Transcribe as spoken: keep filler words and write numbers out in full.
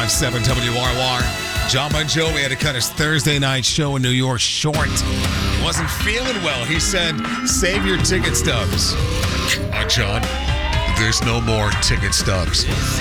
five seven W R R. John Bon Jovi had to cut his Thursday night show in New York short. He wasn't feeling well. He said, save your ticket stubs. Uh, John, there's no more ticket stubs.